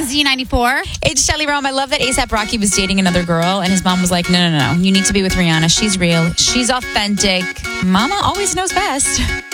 Z94. It's Shelly Rome. I love that A$AP Rocky was dating another girl, and his mom was like, no. You need to be with Rihanna. She's real. She's authentic. Mama always knows best.